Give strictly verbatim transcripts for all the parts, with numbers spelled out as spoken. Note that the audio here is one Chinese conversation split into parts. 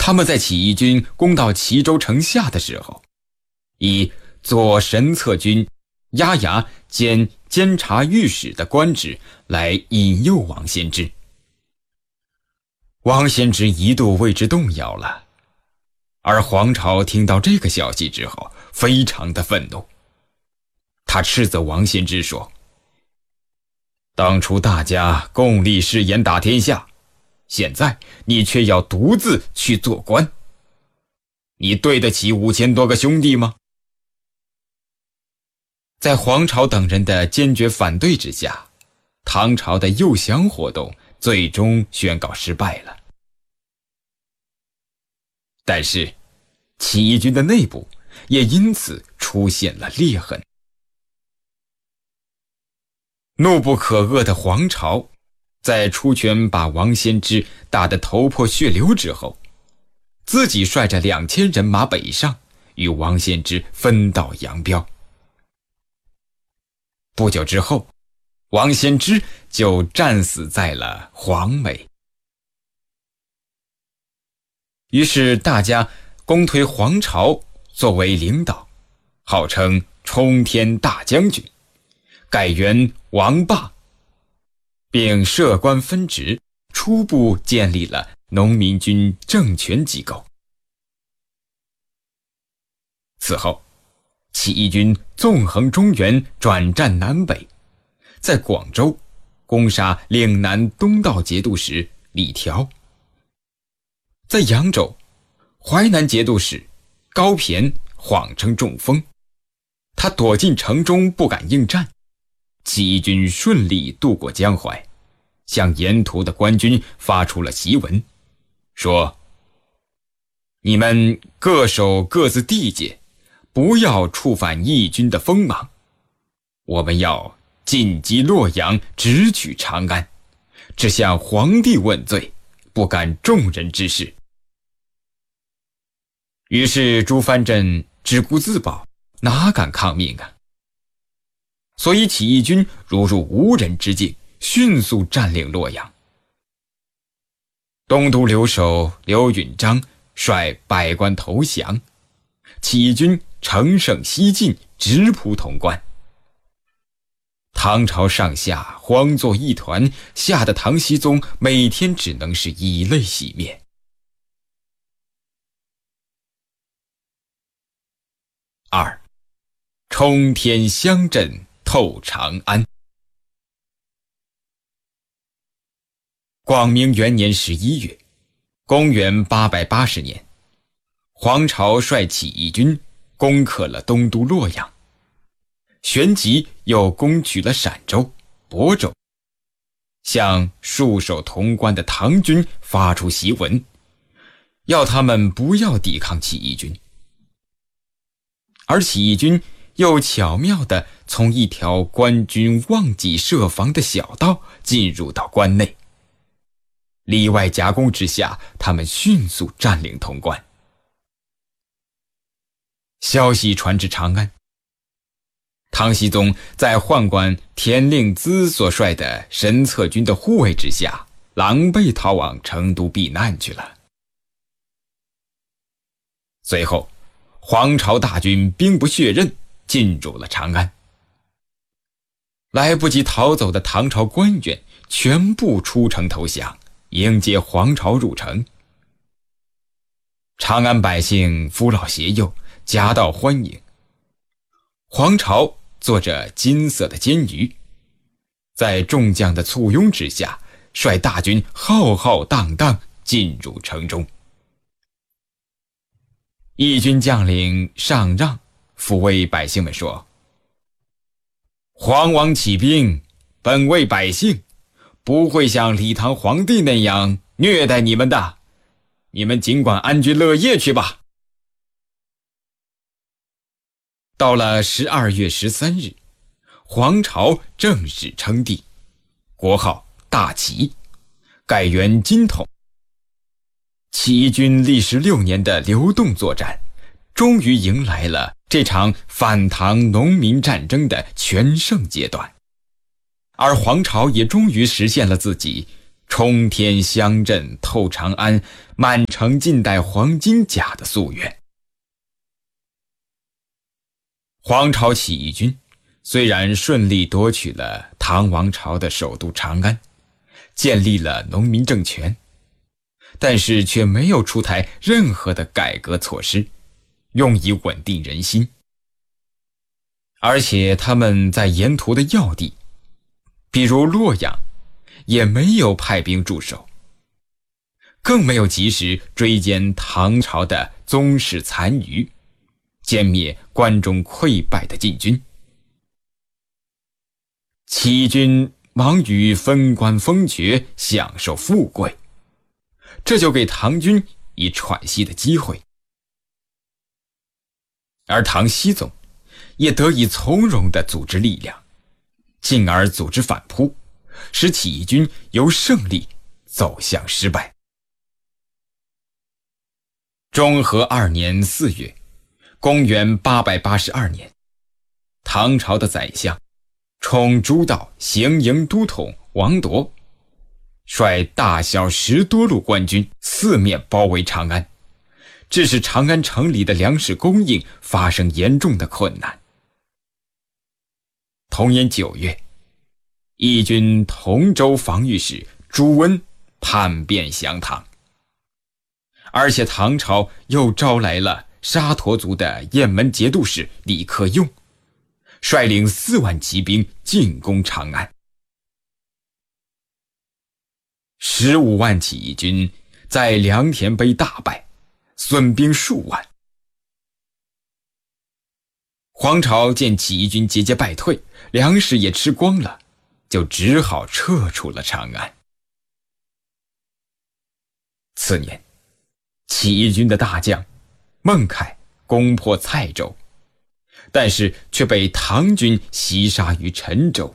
他们在起义军攻到齐州城下的时候，以左神策军押牙兼监察御史的官职来引诱王献之。王献之一度为之动摇了，而黄巢听到这个消息之后非常的愤怒，他斥责王献之说，当初大家共立誓言打天下，现在你却要独自去做官，你对得起五千多个兄弟吗？在黄巢等人的坚决反对之下，唐朝的诱降活动最终宣告失败了。但是起义军的内部也因此出现了裂痕。怒不可遏的黄巢在出拳把王献之打得头破血流之后，自己率着两千人马北上，与王献之分道扬镳。不久之后，王献之就战死在了黄梅。于是大家公推黄巢作为领导，号称冲天大将军，改元王霸，并设官分职，初步建立了农民军政权机构。此后，起义军纵横中原，转战南北，在广州攻杀岭南东道节度使李条，在扬州，淮南节度使高骈谎称中风，他躲进城中不敢应战，起义军顺利渡过江淮，向沿途的官军发出了檄文，说，你们各守各自地界，不要触犯义军的锋芒，我们要进击洛阳，直取长安，只向皇帝问罪，不干众人之事。于是朱藩镇只顾自保，哪敢抗命啊？所以起义军如入无人之境，迅速占领洛阳。东都留守刘允章率百官投降，起义军乘胜西进，直扑潼关。唐朝上下慌作一团，吓得唐僖宗每天只能是以泪洗面。二，冲天香阵透长安。广明元年十一月，公元八百八十年，黄巢率起义军攻克了东都洛阳，旋即又攻取了陕州、亳州，向戍守潼关的唐军发出檄文，要他们不要抵抗起义军。而起义军又巧妙地从一条官军忘记设防的小道进入到关内，里外夹攻之下，他们迅速占领潼关。消息传至长安，唐僖宗在宦官田令孜所率的神策军的护卫之下，狼狈逃往成都避难去了。随后黄巢大军兵不血刃，进入了长安。来不及逃走的唐朝官员全部出城投降，迎接黄巢入城。长安百姓扶老携幼，夹道欢迎。黄巢坐着金色的监舆，在众将的簇拥之下，率大军浩浩荡荡进入城中。义军将领上让抚慰百姓们说，皇王起兵本为百姓，不会像李唐皇帝那样虐待你们的，你们尽管安居乐业去吧。到了十二月十三日，黄巢正式称帝，国号大齐，改元金统。起义军历时六年的流动作战，终于迎来了这场反唐农民战争的全盛阶段，而黄巢也终于实现了自己冲天香阵透长安，满城尽带黄金甲的夙愿。黄巢起义军虽然顺利夺取了唐王朝的首都长安，建立了农民政权，但是却没有出台任何的改革措施，用以稳定人心。而且他们在沿途的要地，比如洛阳，也没有派兵驻守，更没有及时追歼唐朝的宗室残余，歼灭关中溃败的晋军。起义军忙于封官封爵，享受富贵，这就给唐军以喘息的机会。而唐僖宗也得以从容地组织力量，进而组织反扑，使起义军由胜利走向失败。中和二年四月，公元八百八十二年，唐朝的宰相充诸道行营都统王铎率大小十多路官军四面包围长安，致使长安城里的粮食供应发生严重的困难。同年九月，义军同州防御使朱温叛变降唐，而且唐朝又招来了沙陀族的雁门节度使李克用，率领四万骑兵进攻长安。十五万起义军在良田碑大败，损兵数万。黄巢见起义军节节败退，粮食也吃光了，就只好撤出了长安。次年，起义军的大将孟凯攻破蔡州，但是却被唐军袭杀于陈州。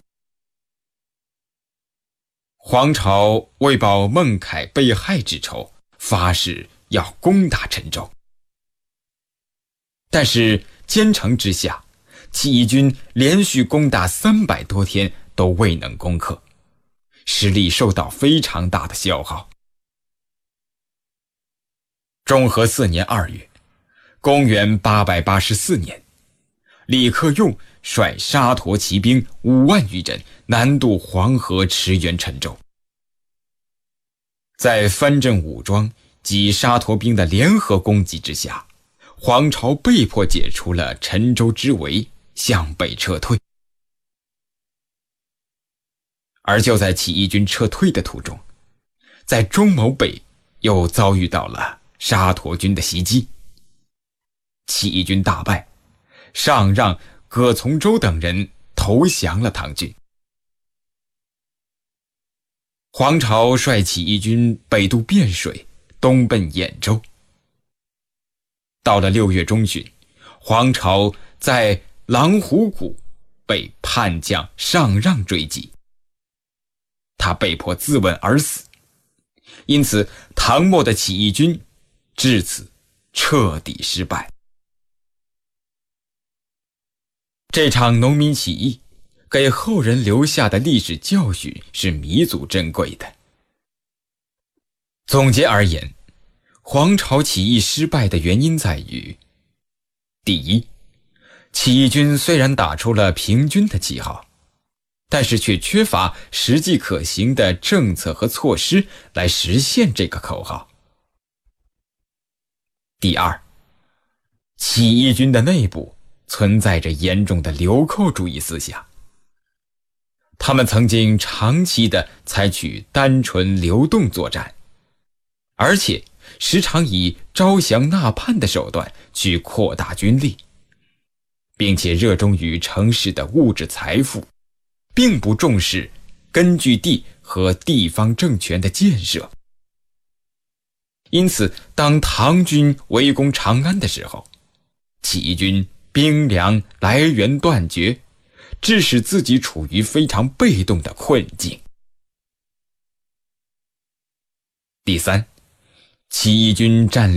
黄巢为报孟凯被害之仇，发誓要攻打陈州。但是坚城之下，起义军连续攻打三百多天都未能攻克，实力受到非常大的消耗。中和四年二月，公元八百八十四年，李克用率沙陀骑兵五万余人南渡黄河，驰援陈州。在藩镇武装及沙陀兵的联合攻击之下，黄巢被迫解除了陈州之围，向北撤退。而就在起义军撤退的途中，在中牟北又遭遇到了沙陀军的袭击，起义军大败，上让、葛从周等人投降了唐军。黄巢率起义军北渡汴水，东奔兖州。到了六月中旬，黄巢在狼虎谷被叛将上让追击，他被迫自刎而死。因此唐末的起义军至此彻底失败。这场农民起义给后人留下的历史教训是弥足珍贵的。总结而言，黄巢起义失败的原因在于：第一，起义军虽然打出了平均的旗号，但是却缺乏实际可行的政策和措施来实现这个口号。第二，起义军的内部存在着严重的流寇主义思想，他们曾经长期地采取单纯流动作战，而且时常以招降纳叛的手段去扩大军力，并且热衷于城市的物质财富，并不重视根据地和地方政权的建设。因此当唐军围攻长安的时候，起义军兵粮来源断绝，致使自己处于非常被动的困境。第三，起义军占